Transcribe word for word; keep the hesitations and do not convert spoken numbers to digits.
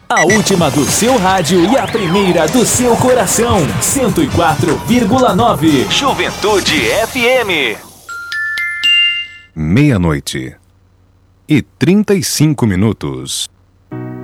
A última do seu rádio e a primeira do seu coração. cento e quatro vírgula nove. Juventude F M. Meia-noite e trinta e cinco minutos.